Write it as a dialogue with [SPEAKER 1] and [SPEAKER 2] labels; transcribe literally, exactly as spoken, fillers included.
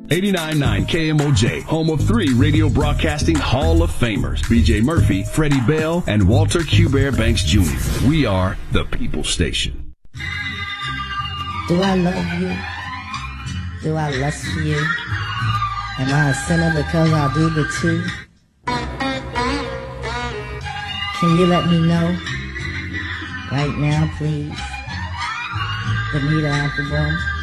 [SPEAKER 1] eighty-nine point nine K M O J, home of three radio broadcasting Hall of Famers, B J Murphy, Freddie Bell, and Walter Q. Bear Banks Junior We are the People Station.
[SPEAKER 2] Do I love you? Do I lust for you? Am I a sinner because I do the two? Can you let me know? Right now, please. Benita Applebum.